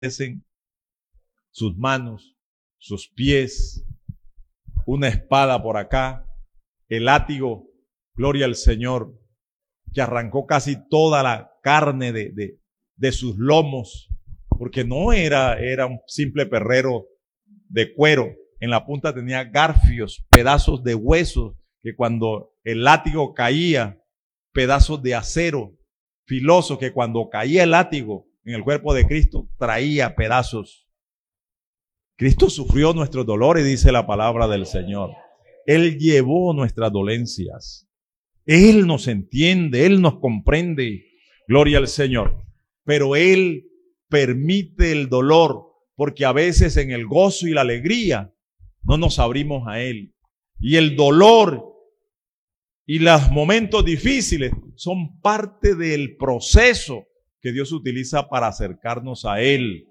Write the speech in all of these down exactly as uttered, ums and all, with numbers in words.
sus manos, sus pies, una espada por acá, el látigo, gloria al Señor, que arrancó casi toda la carne de, de, de sus lomos, porque no era, era un simple perrero de cuero. En la punta tenía garfios, pedazos de huesos, que cuando el látigo caía, pedazos de acero filoso, que cuando caía el látigo en el cuerpo de Cristo, traía pedazos. Cristo sufrió nuestros dolores, dice la palabra del Señor. Él llevó nuestras dolencias. Él nos entiende, Él nos comprende. Gloria al Señor. Pero Él permite el dolor, porque a veces en el gozo y la alegría no nos abrimos a Él. Y el dolor y los momentos difíciles son parte del proceso que Dios utiliza para acercarnos a Él.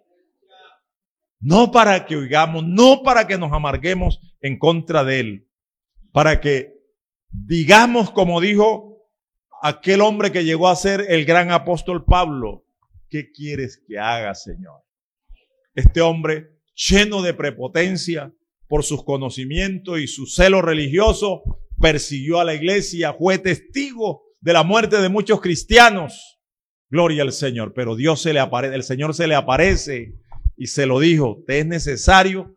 No para que oigamos, no para que nos amarguemos en contra de Él. Para que digamos, como dijo aquel hombre que llegó a ser el gran apóstol Pablo, ¿qué quieres que haga, Señor? Este hombre lleno de prepotencia por sus conocimientos y su celo religioso, persiguió a la iglesia, fue testigo de la muerte de muchos cristianos. Gloria al Señor. Pero Dios se le aparece, el Señor se le aparece y se lo dijo: te es necesario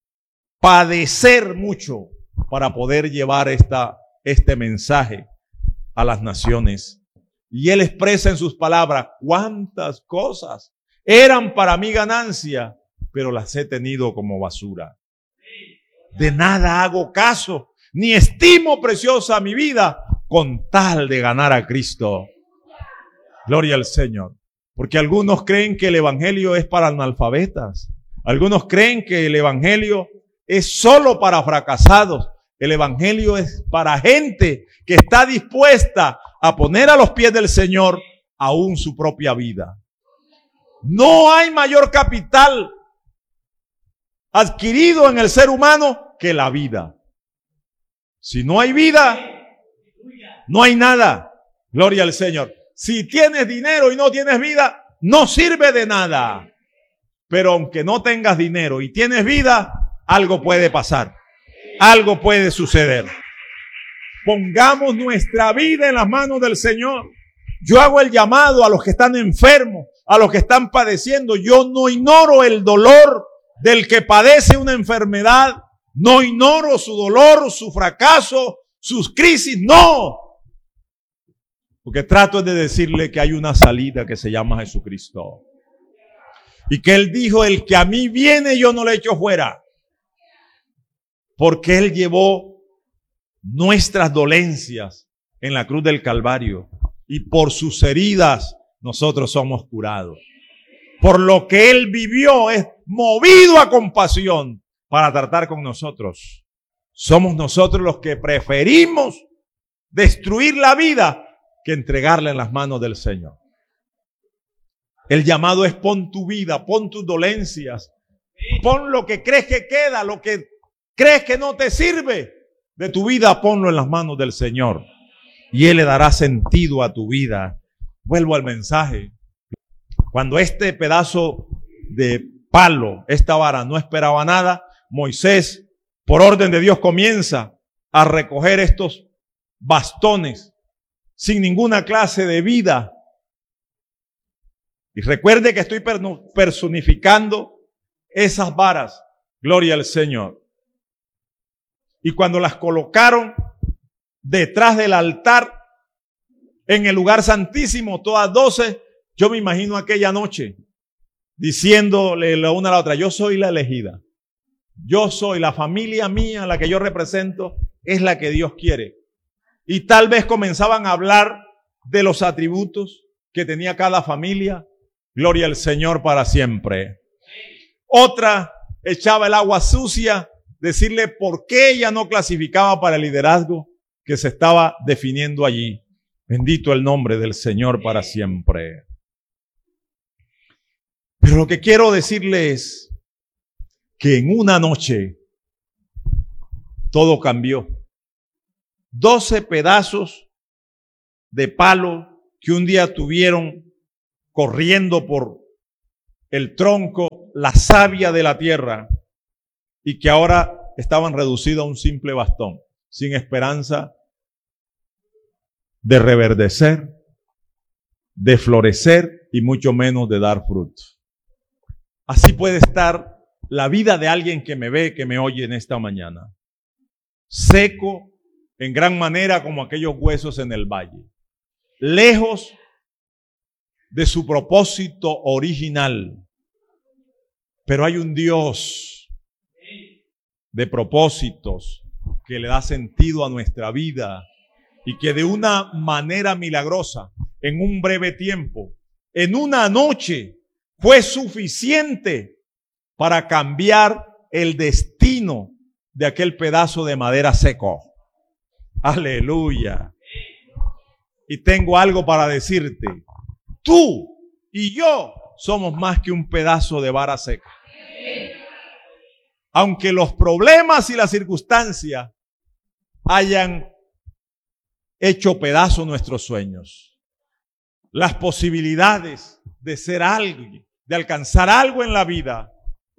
padecer mucho para poder llevar esta, este mensaje a las naciones. Y él expresa en sus palabras: cuántas cosas eran para mí ganancia, pero las he tenido como basura. De nada hago caso, ni estimo preciosa mi vida con tal de ganar a Cristo. Gloria al Señor. Porque algunos creen que el evangelio es para analfabetas. Algunos creen que el evangelio es solo para fracasados. El evangelio es para gente que está dispuesta a poner a los pies del Señor aún su propia vida. No hay mayor capital adquirido en el ser humano que la vida. Si no hay vida, no hay nada. Gloria al Señor. Si tienes dinero y no tienes vida, no sirve de nada. Pero aunque no tengas dinero y tienes vida, algo puede pasar. Algo puede suceder. Pongamos nuestra vida en las manos del Señor. Yo hago el llamado a los que están enfermos, a los que están padeciendo. Yo no ignoro el dolor del que padece una enfermedad. No ignoro su dolor, su fracaso, sus crisis. No. Porque trato de decirle que hay una salida que se llama Jesucristo. Y que Él dijo: el que a mí viene, yo no le echo fuera. Porque Él llevó nuestras dolencias en la cruz del Calvario. Y por sus heridas nosotros somos curados. Por lo que Él vivió es movido a compasión para tratar con nosotros. Somos nosotros los que preferimos destruir la vida que entregarla en las manos del Señor. El llamado es: pon tu vida, pon tus dolencias, pon lo que crees que queda, lo que crees que no te sirve de tu vida, ponlo en las manos del Señor. Y Él le dará sentido a tu vida. Vuelvo al mensaje. Cuando este pedazo de palo, esta vara, no esperaba nada, Moisés, por orden de Dios, comienza a recoger estos bastones sin ninguna clase de vida. Y recuerde que estoy personificando esas varas. Gloria al Señor. Y cuando las colocaron detrás del altar, en el lugar santísimo, todas doce, yo me imagino aquella noche diciéndole la una a la otra: yo soy la elegida. Yo soy la familia mía, la que yo represento, es la que Dios quiere. Y tal vez comenzaban a hablar de los atributos que tenía cada familia. Gloria al Señor para siempre. Otra echaba el agua sucia, decirle por qué ella no clasificaba para el liderazgo que se estaba definiendo allí. Bendito el nombre del Señor para siempre. Pero lo que quiero decirle es que en una noche todo cambió. Doce pedazos de palo que un día tuvieron corriendo por el tronco, la savia de la tierra, y que ahora estaban reducidos a un simple bastón, sin esperanza de reverdecer, de florecer y mucho menos de dar fruto. Así puede estar la vida de alguien que me ve, que me oye en esta mañana. Seco en gran manera como aquellos huesos en el valle. Lejos de su propósito original. Pero hay un Dios de propósitos que le da sentido a nuestra vida y que de una manera milagrosa, en un breve tiempo, en una noche, fue suficiente para cambiar el destino de aquel pedazo de madera seco. Aleluya. Y tengo algo para decirte. Tú y yo somos más que un pedazo de vara seca. Aunque los problemas y las circunstancias hayan hecho pedazo nuestros sueños, las posibilidades de ser alguien, de alcanzar algo en la vida,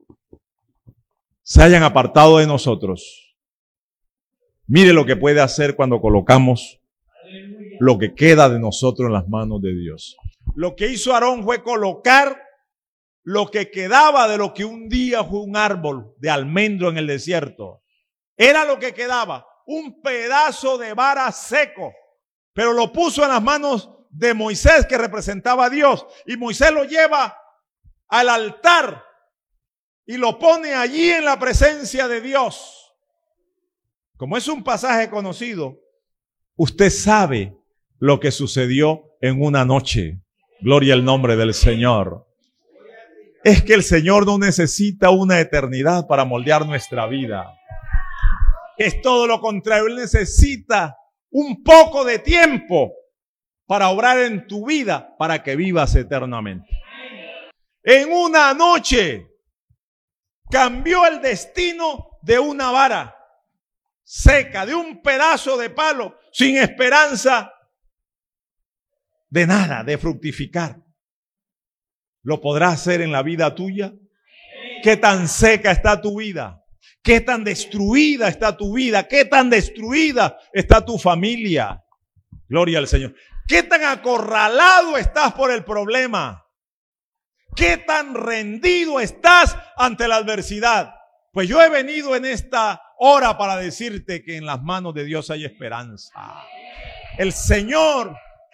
se hayan apartado de nosotros. Mire lo que puede hacer cuando colocamos lo que queda de nosotros en las manos de Dios. Lo que hizo Aarón fue colocar lo que quedaba de lo que un día fue un árbol de almendro en el desierto. Era lo que quedaba, un pedazo de vara seco, pero lo puso en las manos de Moisés, que representaba a Dios, y Moisés lo lleva al altar y lo pone allí en la presencia de Dios. Como es un pasaje conocido, usted sabe lo que sucedió en una noche. Gloria al nombre del Señor. Es que el Señor no necesita una eternidad para moldear nuestra vida. Es todo lo contrario. Él necesita un poco de tiempo para obrar en tu vida, para que vivas eternamente. En una noche cambió el destino de una vara seca, de un pedazo de palo, sin esperanza de nada, de fructificar. ¿Lo podrás hacer en la vida tuya? ¿Qué tan seca está tu vida? ¿Qué tan destruida está tu vida? ¿Qué tan destruida está tu familia? Gloria al Señor. ¿Qué tan acorralado estás por el problema? ¿Qué tan rendido estás ante la adversidad? Pues yo he venido en esta hora para decirte que en las manos de Dios hay esperanza. El Señor,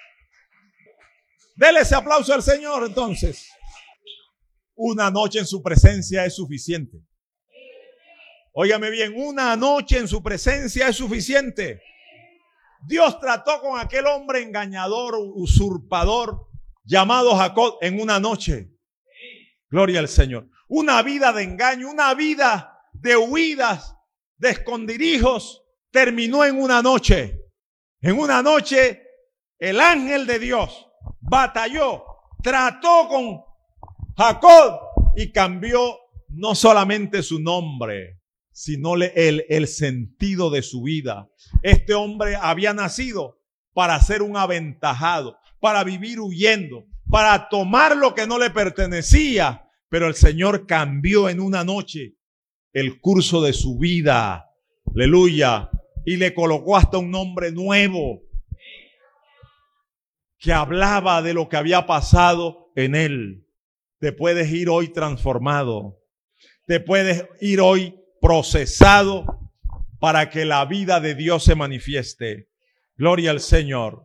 dele ese aplauso al Señor entonces. Una noche en su presencia es suficiente. Óigame bien, una noche en su presencia es suficiente. Dios trató con aquel hombre engañador, usurpador, llamado Jacob, en una noche. Gloria al Señor. Una vida de engaño, una vida de huidas, de escondirijos, terminó en una noche. En una noche, el ángel de Dios batalló, trató con Jacob y cambió no solamente su nombre, sino el, el sentido de su vida. Este hombre había nacido para ser un aventajado, para vivir huyendo, para tomar lo que no le pertenecía, pero el Señor cambió en una noche el curso de su vida. Aleluya. Y le colocó hasta un nombre nuevo que hablaba de lo que había pasado en él. Te puedes ir hoy transformado. Te puedes ir hoy procesado para que la vida de Dios se manifieste. Gloria al Señor.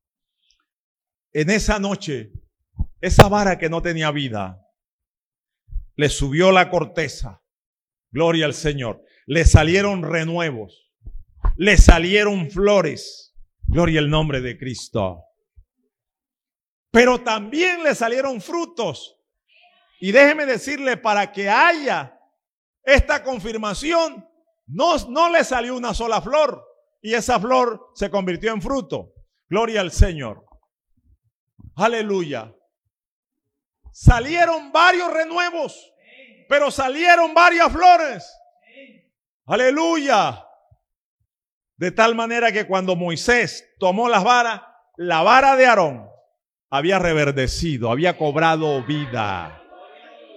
En esa noche, esa vara que no tenía vida, le subió la corteza. Gloria al Señor. Le salieron renuevos. Le salieron flores. Gloria al nombre de Cristo. Pero también le salieron frutos. Y déjeme decirle, para que haya esta confirmación, no, no le salió una sola flor. Y esa flor se convirtió en fruto. Gloria al Señor. Aleluya. Salieron varios renuevos, pero salieron varias flores. Aleluya. De tal manera que cuando Moisés tomó las varas, la vara de Aarón había reverdecido, había cobrado vida.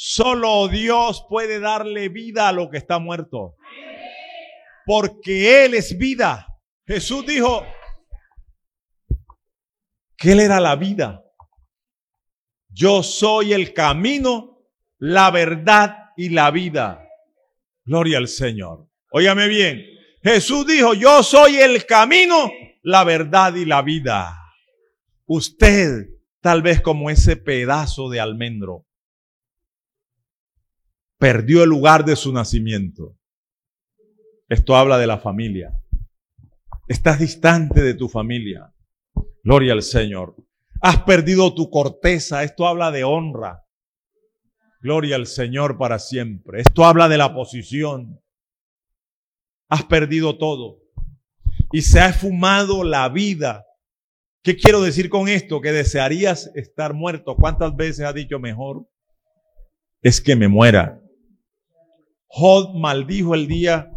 Solo Dios puede darle vida a lo que está muerto. Porque Él es vida. Jesús dijo que Él era la vida. Yo soy el camino, la verdad y la vida. Gloria al Señor. Óigame bien. Jesús dijo, yo soy el camino, la verdad y la vida. Usted, tal vez como ese pedazo de almendro, perdió el lugar de su nacimiento. Esto habla de la familia. Estás distante de tu familia. Gloria al Señor. Has perdido tu corteza. Esto habla de honra. Gloria al Señor para siempre. Esto habla de la posición. Has perdido todo. Y se ha esfumado la vida. ¿Qué quiero decir con esto? Que desearías estar muerto. ¿Cuántas veces has dicho mejor es que me muera? Job maldijo el día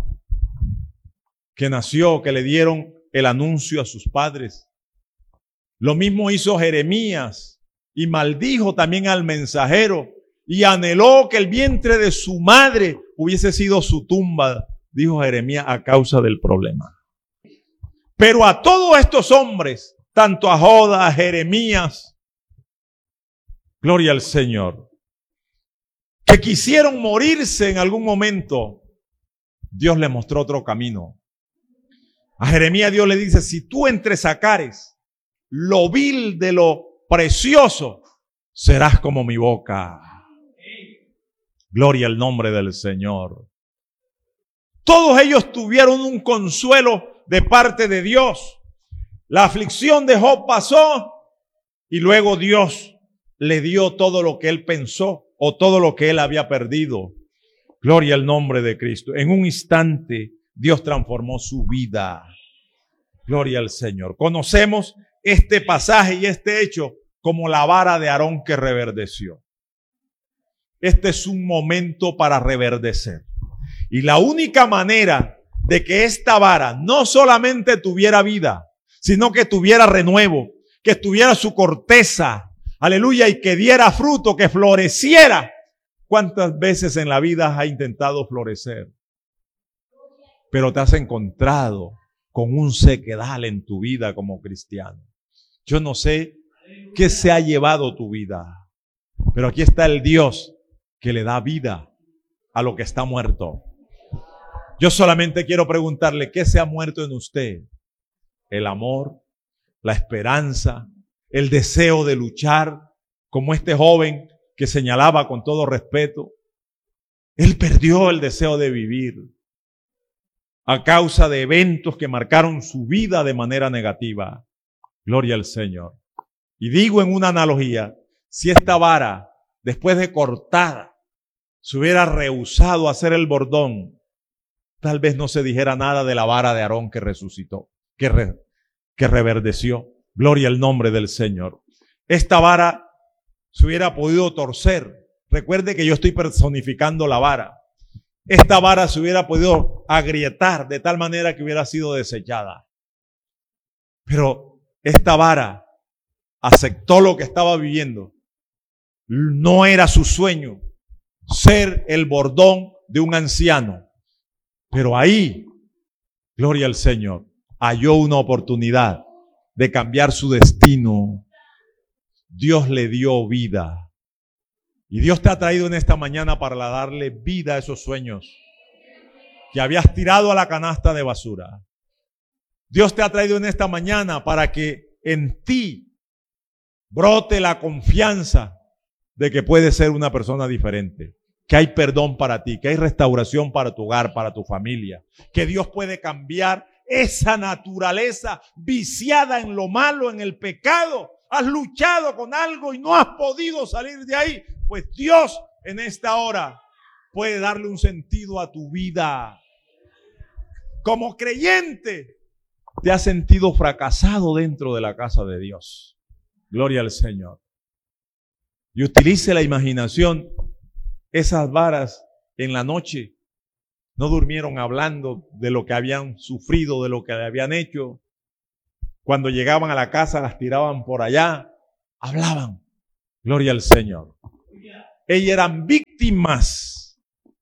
que nació, que le dieron el anuncio a sus padres. Lo mismo hizo Jeremías y maldijo también al mensajero y anheló que el vientre de su madre hubiese sido su tumba, dijo Jeremías, a causa del problema. Pero a todos estos hombres, tanto a Job, a Jeremías, gloria al Señor, que quisieron morirse en algún momento, Dios le mostró otro camino. A Jeremías Dios le dice, si tú entresacares lo vil de lo precioso, serás como mi boca. Gloria al nombre del Señor. Todos ellos tuvieron un consuelo de parte de Dios. La aflicción de Job pasó y luego Dios le dio todo lo que él pensó o todo lo que él había perdido. Gloria al nombre de Cristo. En un instante Dios transformó su vida. Gloria al Señor. Conocemos este pasaje y este hecho como la vara de Aarón que reverdeció. Este es un momento para reverdecer. Y la única manera de que esta vara no solamente tuviera vida, sino que tuviera renuevo, que tuviera su corteza, aleluya, y que diera fruto, que floreciera. ¿Cuántas veces en la vida has intentado florecer? Pero te has encontrado con un sequedal en tu vida como cristiano. Yo no sé qué se ha llevado tu vida, pero aquí está el Dios que le da vida a lo que está muerto. Yo solamente quiero preguntarle, ¿qué se ha muerto en usted? El amor, la esperanza, el deseo de luchar, como este joven que señalaba con todo respeto. Él perdió el deseo de vivir a causa de eventos que marcaron su vida de manera negativa. Gloria al Señor. Y digo en una analogía, si esta vara, después de cortada, se hubiera rehusado a hacer el bordón, tal vez no se dijera nada de la vara de Aarón que resucitó, que, re, que reverdeció. Gloria al nombre del Señor. Esta vara se hubiera podido torcer. Recuerde que yo estoy personificando la vara. Esta vara se hubiera podido agrietar de tal manera que hubiera sido desechada. Pero esta vara aceptó lo que estaba viviendo. No era su sueño ser el bordón de un anciano. Pero ahí, gloria al Señor, halló una oportunidad de cambiar su destino. Dios le dio vida. Y Dios te ha traído en esta mañana para darle vida a esos sueños que habías tirado a la canasta de basura. Dios te ha traído en esta mañana para que en ti brote la confianza de que puedes ser una persona diferente, que hay perdón para ti, que hay restauración para tu hogar, para tu familia, que Dios puede cambiar esa naturaleza viciada en lo malo, en el pecado. Has luchado con algo y no has podido salir de ahí. Pues Dios en esta hora puede darle un sentido a tu vida. Como creyente, te has sentido fracasado dentro de la casa de Dios. Gloria al Señor. Y utilice la imaginación. Esas varas en la noche no durmieron hablando de lo que habían sufrido, de lo que habían hecho. Cuando llegaban a la casa las tiraban por allá. Hablaban. Gloria al Señor. ellas eran víctimas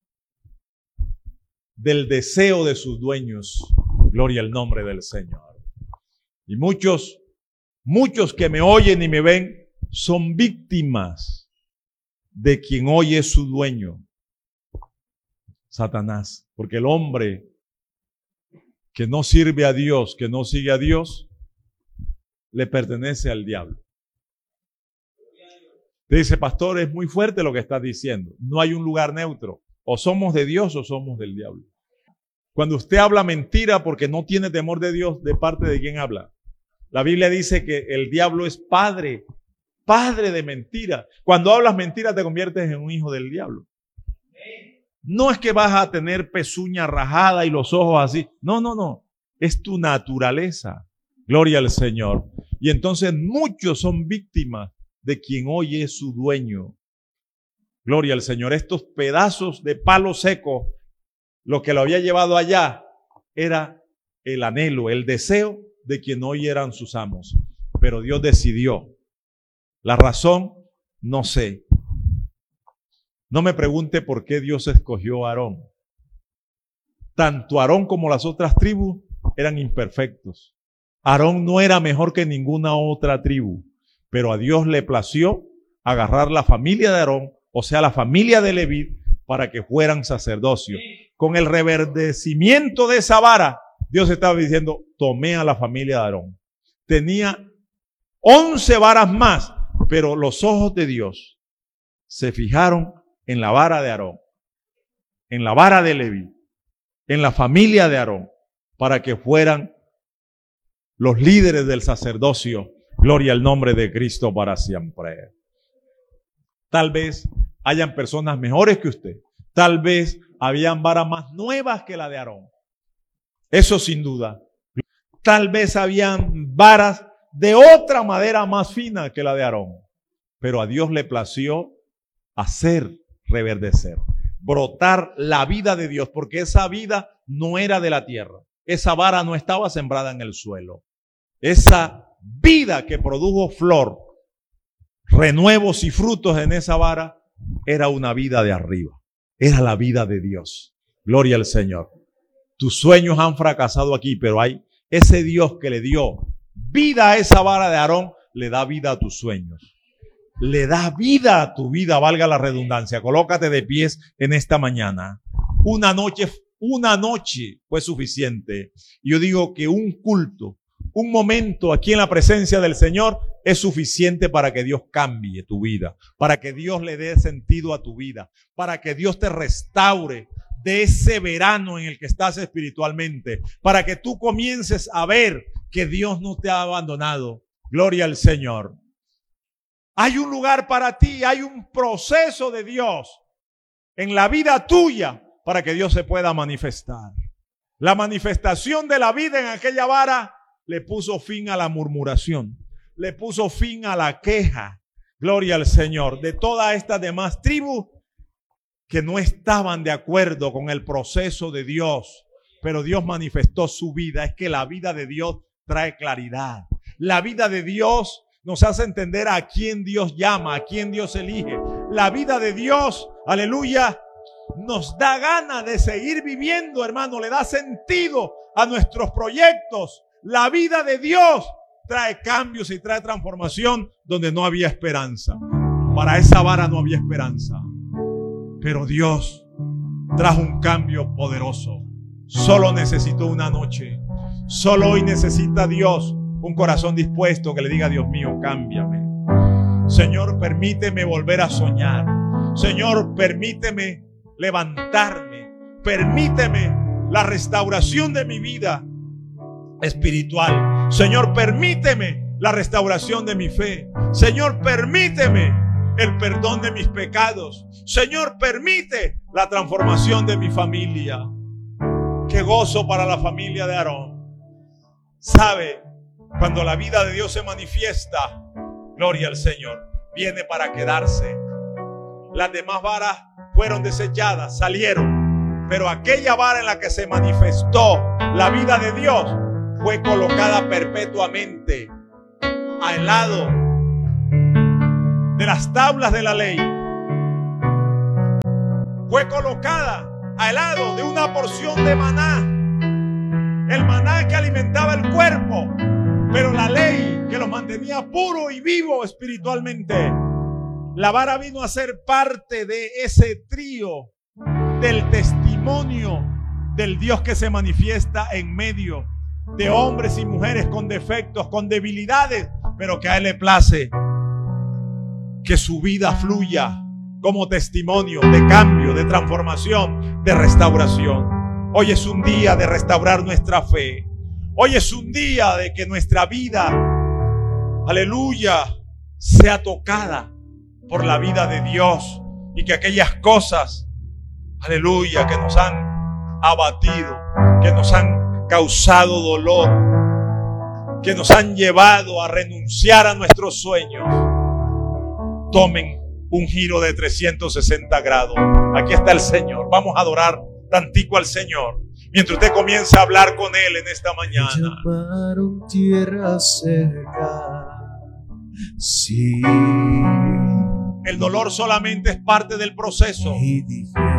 del deseo de sus dueños. Gloria al nombre del Señor. Y muchos, muchos que me oyen y me ven son víctimas de quien hoy es su dueño, Satanás. Porque el hombre que no sirve a Dios, que no sigue a Dios, le pertenece al diablo. Te dice, pastor, es muy fuerte lo que estás diciendo. No hay un lugar neutro. O somos de Dios o somos del diablo. Cuando usted habla mentira porque no tiene temor de Dios, ¿de parte de quién habla? La Biblia dice que el diablo es padre, padre de mentira. Cuando hablas mentira te conviertes en un hijo del diablo. No es que vas a tener pezuña rajada y los ojos así. No, no, no. Es tu naturaleza. Gloria al Señor. Y entonces muchos son víctimas de quien hoy es su dueño. Gloria al Señor. Estos pedazos de palo seco, lo que lo había llevado allá era el anhelo, el deseo de quien hoy eran sus amos. Pero Dios decidió. La razón, no sé. No me pregunte por qué Dios escogió a Aarón. Tanto Aarón como las otras tribus eran imperfectos. Aarón no era mejor que ninguna otra tribu, pero a Dios le plació agarrar la familia de Aarón, o sea, la familia de Leví, para que fueran sacerdocio. Con el reverdecimiento de esa vara, Dios estaba diciendo, tomé a la familia de Aarón. Tenía once varas más, pero los ojos de Dios se fijaron en la vara de Aarón, en la vara de Leví, en la familia de Aarón, para que fueran los líderes del sacerdocio. Gloria al nombre de Cristo para siempre. Tal vez hayan personas mejores que usted. Tal vez habían varas más nuevas que la de Aarón. Eso sin duda. Tal vez habían varas de otra madera más fina que la de Aarón. Pero a Dios le plació hacer reverdecer, brotar la vida de Dios, porque esa vida no era de la tierra. Esa vara no estaba sembrada en el suelo. Esa vida que produjo flor, renuevos y frutos en esa vara, era una vida de arriba. Era la vida de Dios. Gloria al Señor. Tus sueños han fracasado aquí, pero hay ese Dios que le dio vida a esa vara de Aarón, le da vida a tus sueños. Le da vida a tu vida, valga la redundancia. Colócate de pies en esta mañana. Una noche, una noche fue suficiente. Yo digo que un culto, un momento aquí en la presencia del Señor es suficiente para que Dios cambie tu vida, para que Dios le dé sentido a tu vida, para que Dios te restaure de ese verano en el que estás espiritualmente, para que tú comiences a ver que Dios no te ha abandonado. Gloria al Señor. Hay un lugar para ti, hay un proceso de Dios en la vida tuya para que Dios se pueda manifestar. La manifestación de la vida en aquella vara le puso fin a la murmuración, le puso fin a la queja. Gloria al Señor. De todas estas demás tribus que no estaban de acuerdo con el proceso de Dios, pero Dios manifestó su vida. Es que la vida de Dios trae claridad. La vida de Dios nos hace entender a quién Dios llama, a quién Dios elige. La vida de Dios, aleluya, nos da ganas de seguir viviendo, hermano. Le da sentido a nuestros proyectos. La vida de Dios trae cambios y trae transformación donde no había esperanza. Para esa vara no había esperanza. Pero Dios trajo un cambio poderoso. Solo necesitó una noche. Solo hoy necesita Dios un corazón dispuesto que le diga: Dios mío, cámbiame. Señor, permíteme volver a soñar. Señor, permíteme levantarme. Permíteme la restauración de mi vida espiritual. Señor, permíteme la restauración de mi fe. Señor, permíteme el perdón de mis pecados. Señor, permite la transformación de mi familia. Qué gozo para la familia de Aarón. Sabe, cuando la vida de Dios se manifiesta, gloria al Señor, viene para quedarse. Las demás varas fueron desechadas, salieron, pero aquella vara en la que se manifestó la vida de Dios fue colocada perpetuamente al lado de las tablas de la ley, fue colocada al lado de una porción de maná. El maná que alimentaba el cuerpo, pero la ley que los mantenía puro y vivo espiritualmente. La vara vino a ser parte de ese trío del testimonio del Dios que se manifiesta en medio de hombres y mujeres con defectos, con debilidades, pero que a Él le place que su vida fluya como testimonio de cambio, de transformación, de restauración. Hoy es un día de restaurar nuestra fe. Hoy es un día de que nuestra vida, aleluya, sea tocada por la vida de Dios, y que aquellas cosas, aleluya, que nos han abatido, que nos han causado dolor, que nos han llevado a renunciar a nuestros sueños, tomen un giro de trescientos sesenta grados. Aquí está el Señor. Vamos a adorar tantico al Señor mientras usted comienza a hablar con Él en esta mañana. Llamaron tierra cerca, sí. El dolor solamente es parte del proceso. Y dijeron,